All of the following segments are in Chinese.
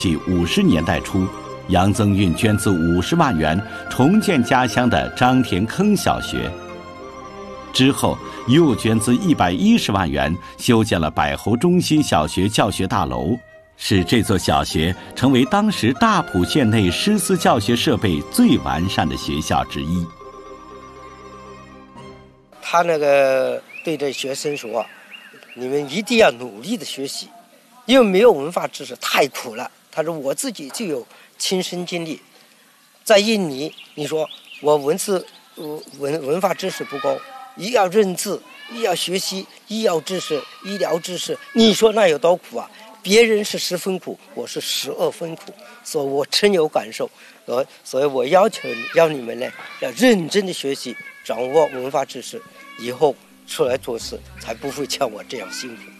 50年代初，杨增运捐资50万元重建家乡的张田坑小学，之后又捐资110万元修建了柏侯中心小学教学大楼，使这座小学成为当时大埔县内师资教学设备最完善的学校之一。 他对着学生说，你们一定要努力的学习，因为没有文化知识太苦了。他说我自己就有亲身经历，在印尼，你说我文化知识不高，一要认字，一要学习医药知识、医疗知识，你说那有多苦啊？别人是10分苦，我是12分苦，所以我深有感受。所以我要你们呢，要认真的学习，掌握文化知识，以后出来做事才不会像我这样辛苦。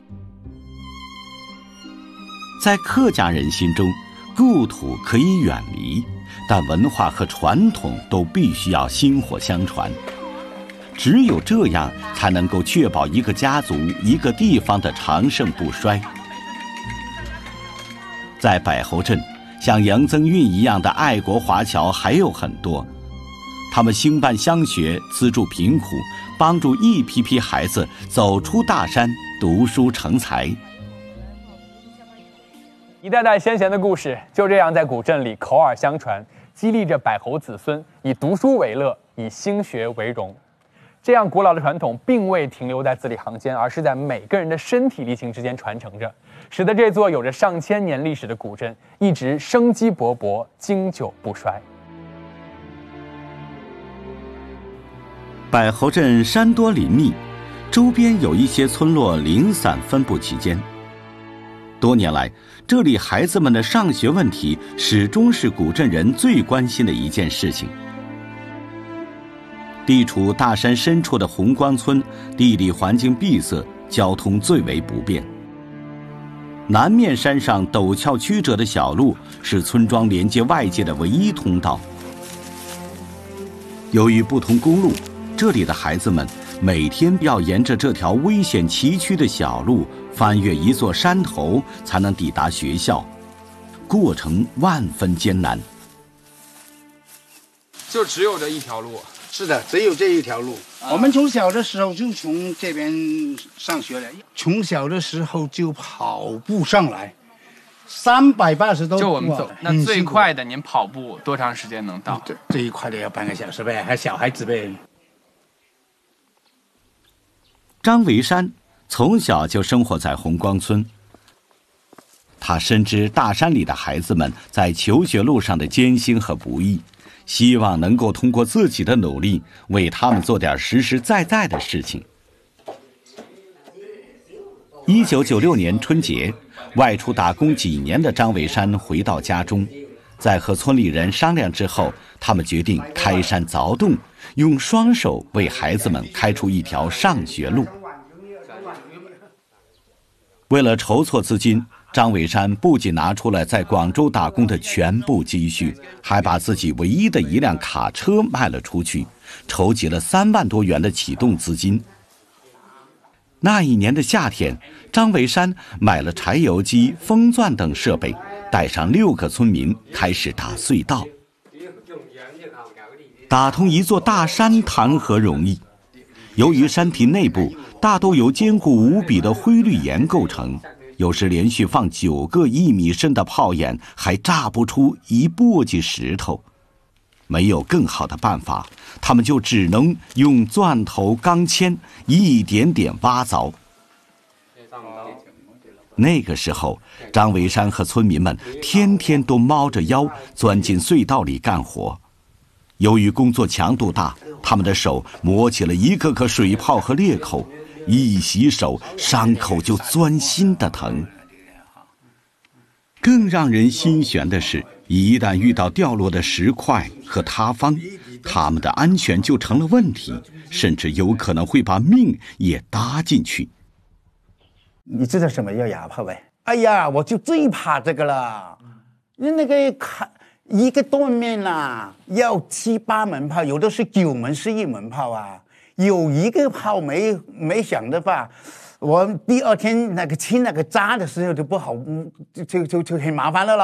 在客家人心中，故土可以远离，但文化和传统都必须要薪火相传。只有这样，才能够确保一个家族、一个地方的长盛不衰。在柏侯镇，像杨增运一样的爱国华侨还有很多，他们兴办乡学，资助贫苦，帮助一批批孩子走出大山，读书成才。 一代代先贤的故事就这样在古镇里口耳相传，激励着柏侯子孙以读书为乐，以兴学为荣。这样古老的传统并未停留在字里行间，而是在每个人的身体力行之间传承着，使得这座有着上千年历史的古镇一直生机勃勃，经久不衰。 柏侯镇山多林密，周边有一些村落零散分布其间。多年来，这里孩子们的上学问题始终是古镇人最关心的一件事情。地处大山深处的红光村，地理环境闭塞，交通最为不便。南面山上陡峭曲折的小路是村庄连接外界的唯一通道。由于不通公路，这里的孩子们每天要沿着这条危险崎岖的小路翻越一座山头，才能抵达学校，过程万分艰难。 就只有这一条路？ 是的，只有这一条路。我们从小的时候就从这边上学了，从小的时候就跑步上来，380多。 就我们走，那最快的您跑步多长时间能到？ 最快的要半个小时呗，还小孩子呗。 张维山从小就生活在红光村，他深知大山里的孩子们在求学路上的艰辛和不易，希望能够通过自己的努力为他们做点实实在在的事情。1996年春节，外出打工几年的张维山回到家中，在和村里人商量之后，他们决定开山凿洞，用双手为孩子们开出一条上学路。为了筹措资金，张维山不仅拿出了在广州打工的全部积蓄，还把自己唯一的一辆卡车卖了出去，筹集了3万多元的启动资金。那一年的夏天，张维山买了柴油机、风钻等设备，带上6个村民开始打隧道。打通一座大山谈何容易？由于山体内部大都由坚固无比的灰绿岩构成，有时连续放9个1米深的炮眼，还炸不出一簸箕石头。没有更好的办法，他们就只能用钻头、钢钎一点点挖凿。那个时候，张维山和村民们天天都猫着腰钻进隧道里干活。由于工作强度大，他们的手磨起了一个个水泡和裂口，一洗手，伤口就钻心的疼。更让人心悬的是，一旦遇到掉落的石块和塌方，他们的安全就成了问题，甚至有可能会把命也搭进去。 你知道什么叫哑炮呗？哎呀，我就最怕这个了。那个一个断面啊，要7、8门炮，有的是9门11门炮啊。有一个炮没响的话，我第2天清那个渣的时候就不好，就很麻烦了啦。